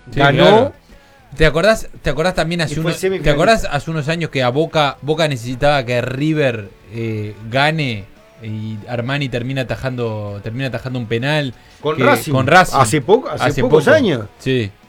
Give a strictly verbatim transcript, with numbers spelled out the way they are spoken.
Sí, ganó. claro. ¿Te acordás, te acordás también hace Y fue unos, ¿te semifinalista. acordás hace unos años que a Boca, Boca necesitaba que River eh, gane y Armani termina atajando, termina atajando un penal Con que- Racing. con Racing. Hace poco, hace, pocos poco. años. Sí.